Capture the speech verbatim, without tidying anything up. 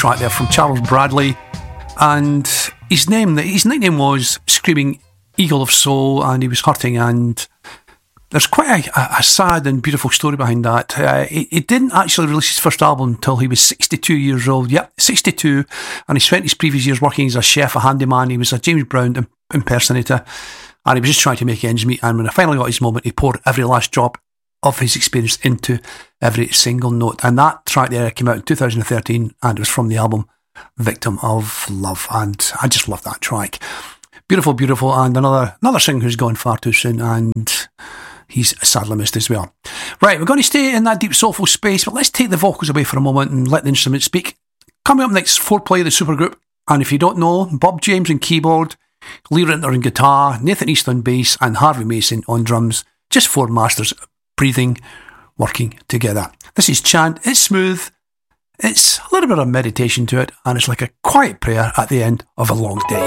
track there from Charles Bradley, and his name, his nickname was Screaming Eagle of Soul, and he was hurting, and there's quite a, a sad and beautiful story behind that. Uh, he, he didn't actually release his first album until he was sixty-two years old. Yep, sixty-two, and he spent his previous years working as a chef, a handyman. He was a James Brown impersonator, and he was just trying to make ends meet, and when I finally got his moment, he poured every last drop of his experience into every single note. And that track there came out in two thousand thirteen, and it was from the album Victim of Love, and I just love that track. Beautiful, beautiful, and another another singer who's gone far too soon, and he's sadly missed as well. Right, we're going to stay in that deep soulful space, but let's take the vocals away for a moment and let the instruments speak. Coming up next, Foreplay, the supergroup, and if you don't know, Bob James on keyboard, Lee Rinter on guitar, Nathan East on bass, and Harvey Mason on drums. Just four masters breathing, working together. This is Chant. It's smooth, it's a little bit of meditation to it, and it's like a quiet prayer at the end of a long day.